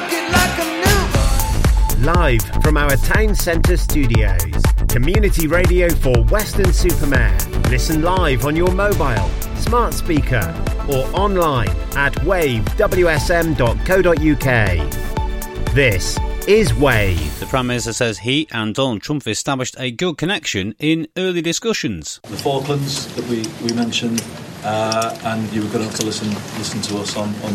looking like a new. Live from our town centre studios. Community radio for Weston-super-Mare. Listen live on your mobile, smart speaker or online at wavewsm.co.uk. This is Wave. The Prime Minister says he and Donald Trump have established a good connection in early discussions. The Falklands that we mentioned, and you were good enough to listen to us on